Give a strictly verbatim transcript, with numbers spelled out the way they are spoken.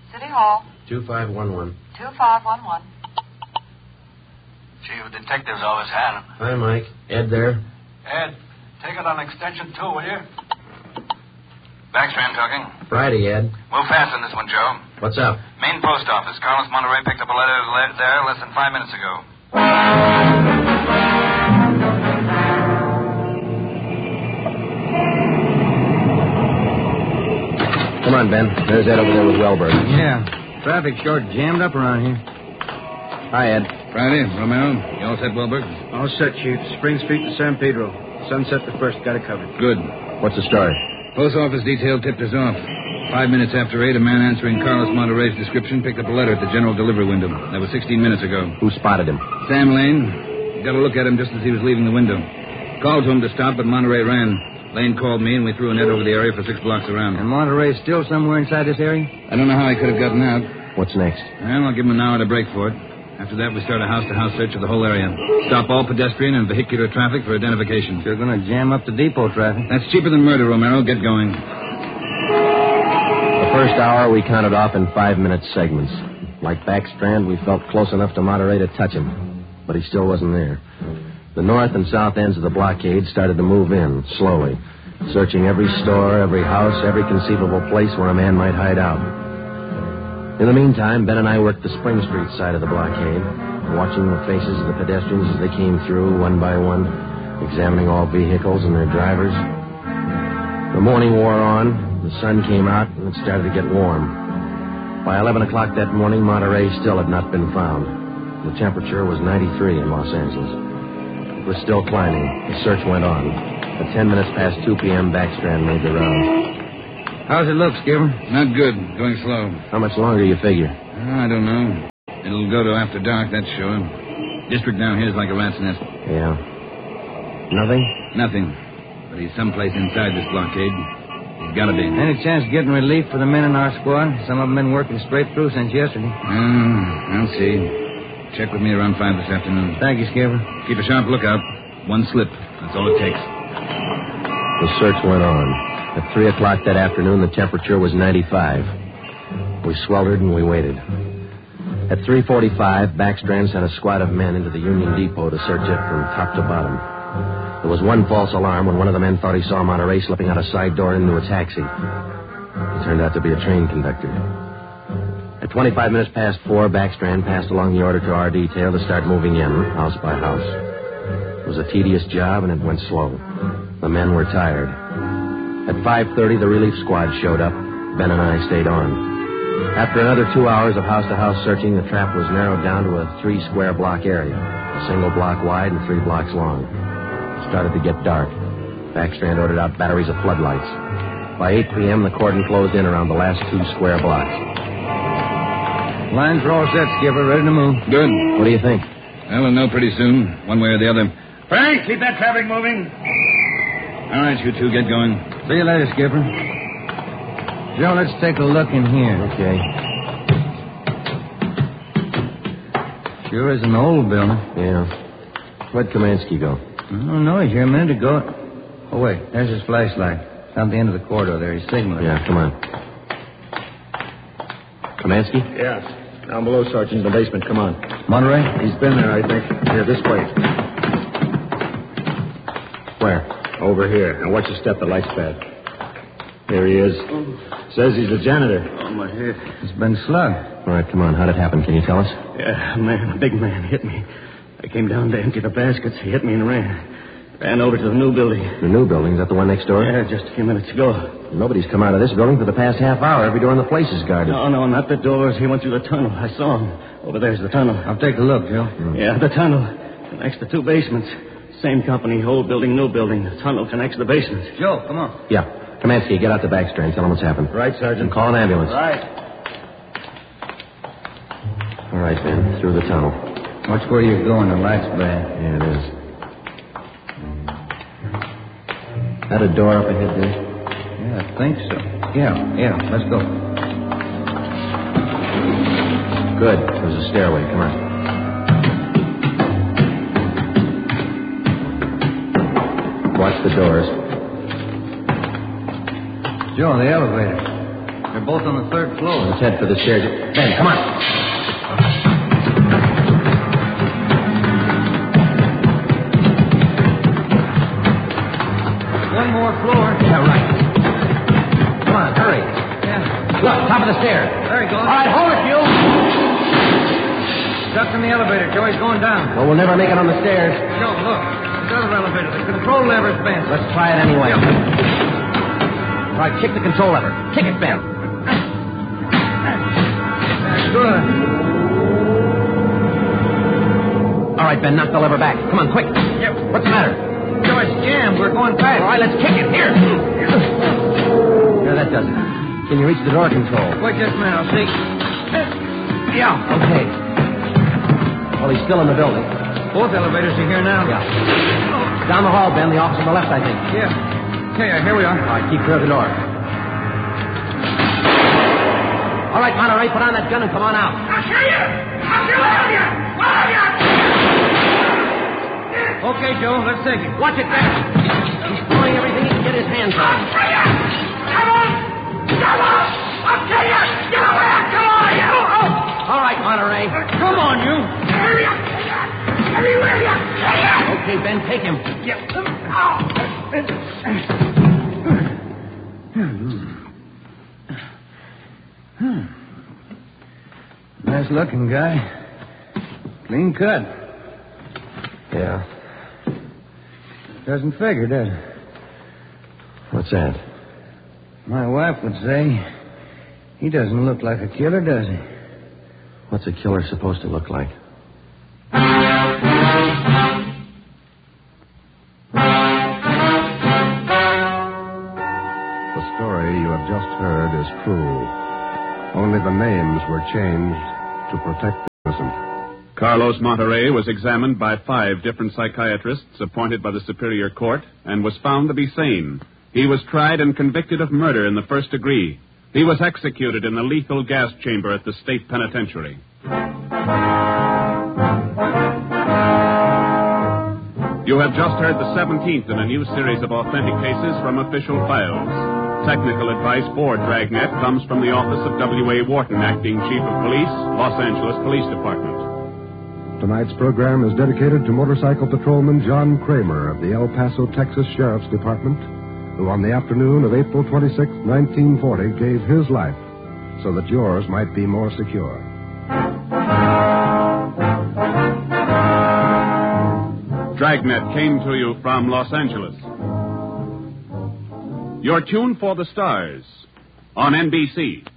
City Hall. two five one one. two five one one. Chief of Detectives Office, Hannon. Hi, Mike. Ed there? Ed, take it on extension two, will you? Backstrand talking. Friday, Ed. Move fast on this one, Joe. What's up? Main post office. Carlos Monterey picked up a letter le- there less than five minutes ago. Come on, Ben. There's Ed over there with Wellberg. Yeah. Traffic short jammed up around here. Hi, Ed. Friday, Romero. You all set, Wellberg? All set, Chief. Spring Street to San Pedro. Sunset the first. Got it covered. Good. What's the story? Post office detail tipped us off. Five minutes after eight, a man answering Carlos Monterey's description picked up a letter at the general delivery window. That was sixteen minutes ago. Who spotted him? Sam Lane. Got a look at him just as he was leaving the window. Called to him to stop, but Monterey ran. Lane called me, and we threw a net over the area for six blocks around. And Monterey's still somewhere inside this area? I don't know how he could have gotten out. What's next? Well, I'll give him an hour to break for it. After that, we start a house-to-house search of the whole area. Stop all pedestrian and vehicular traffic for identification. You're going to jam up the depot traffic. That's cheaper than murder, Romero. Get going. The first hour we counted off in five-minute segments. Like Backstrand, we felt close enough to Monterey to touch him. But he still wasn't there. The north and south ends of the blockade started to move in, slowly. Searching every store, every house, every conceivable place where a man might hide out. In the meantime, Ben and I worked the Spring Street side of the blockade, watching the faces of the pedestrians as they came through one by one, examining all vehicles and their drivers. The morning wore on, the sun came out, and it started to get warm. By eleven o'clock that morning, Monterey still had not been found. The temperature was ninety-three in Los Angeles. It was still climbing. The search went on. At ten minutes past two p.m., Backstrand made the round. How's it look, Skipper? Not good. Going slow. How much longer you figure? I don't know. It'll go to after dark, that's sure. District down here is like a rat's nest. Yeah. Nothing? Nothing. But he's someplace inside this blockade. He's got to be. Any chance of getting relief for the men in our squad? Some of them been working straight through since yesterday. Uh, I'll see. Check with me around five this afternoon. Thank you, Skipper. Keep a sharp lookout. One slip. That's all it takes. The search went on. At three o'clock that afternoon, the temperature was ninety-five. We sweltered and we waited. At three forty-five, Backstrand sent a squad of men into the Union Depot to search it from top to bottom. There was one false alarm when one of the men thought he saw Monterey slipping out a side door into a taxi. He turned out to be a train conductor. At twenty-five minutes past four, Backstrand passed along the order to our detail to start moving in, house by house. It was a tedious job, and it went slow. The men were tired. At five thirty, the relief squad showed up. Ben and I stayed on. After another two hours of house-to-house searching, the trap was narrowed down to a three-square block area, a single block wide and three blocks long. It started to get dark. Backstrand ordered out batteries of floodlights. By eight p.m., the cordon closed in around the last two square blocks. Lines are all set, Skipper. Ready to move. Good. What do you think? Well, we'll know pretty soon, one way or the other. Frank, keep that traffic moving. All right, you two, get going. See you later, Skipper. Joe, let's take a look in here. Okay. Sure is an old building. Yeah. Where'd Kamansky go? I don't know. He's here a minute ago. Oh, wait. There's his flashlight. It's on the end of the corridor there. He's signaling. Yeah, come on. Kamansky? Yes. Down below, Sergeant, in the basement. Come on. Monterey? He's been there, I think. Here, this way. Where? Over here. Now, watch your step. The light's bad. Here he is. Says he's the janitor. Oh, my head. He's been slugged. All right, come on. How'd it happen? Can you tell us? Yeah, a man, a big man, hit me. I came down to empty the baskets. He hit me and ran. Ran over to the new building. The new building? Is that the one next door? Yeah, just a few minutes ago. Nobody's come out of this building for the past half hour. Every door in the place is guarded. No, no, not the doors. He went through the tunnel. I saw him. Over there's the tunnel. I'll take a look, Joe. Mm. Yeah, the tunnel. Connects the two basements. Same company, old building, new building. The tunnel connects the basements. Joe, come on. Yeah. Kamansky, get out the Backstrand. Tell him what's happened. Right, Sergeant. And call an ambulance. Right. All right, Ben. Through the tunnel. Watch where you're going. The light's bad. Yeah, it is. That a door up ahead there? Yeah, I think so. Yeah, yeah. Let's go. Good. There's a stairway. Come on. Watch the doors. Joe, the elevator. They're both on the third floor. Let's head for the stairs. Ben, come on. One more floor. Yeah, right. Come on, hurry. Yeah. Look, top of the stairs. There he goes. All right, hold it, you. Stuck in the elevator, Joe. He's going down. Well, we'll never make it on the stairs. Joe, look. The other elevator. The control lever's bent. Let's try it anyway. Yeah. All right, kick the control lever. Kick it, Ben. That's good. All right, Ben, knock the lever back. Come on, quick. Yep. What's the matter? Joe, it's jammed. We're going fast. All right, let's kick it. Here. Yeah, that does it. Can you reach the door control? Wait just a minute. I'll see. Yeah. Okay. Well, he's still in the building. Both elevators are here now. Yeah. Down the hall, Ben. The office on the left, I think. Yeah. Okay, here we are. All right, keep clear of the door. All right, Monterey, put on that gun and come on out. I'll kill you! I'll kill all of you! All of you! Okay, Joe, let's take it. Watch it, Ben. He's throwing everything he can get his hands on. I'll kill you! Come on! Come on! I'll kill you! Get away! Come on, you! Oh! All right, Monterey. Come on, you. Hurry up! Everywhere you! Hurry up! Okay, Ben, take him. Nice looking guy. Clean cut. Yeah. Doesn't figure, does it? What's that? My wife would say he doesn't look like a killer, does he? What's a killer supposed to look like? The story you have just heard is true. Only the names were changed to protect the innocent. Carlos Monterey was examined by five different psychiatrists appointed by the Superior Court and was found to be sane. He was tried and convicted of murder in the first degree. He was executed in the lethal gas chamber at the state penitentiary. You have just heard the seventeenth in a new series of authentic cases from official files. Technical advice for Dragnet comes from the office of W A Wharton, Acting Chief of Police, Los Angeles Police Department. Tonight's program is dedicated to motorcycle patrolman John Kramer of the El Paso, Texas Sheriff's Department, who on the afternoon of April twenty-sixth, nineteen forty, gave his life so that yours might be more secure. Dragnet came to you from Los Angeles. Your tune for the stars on N B C.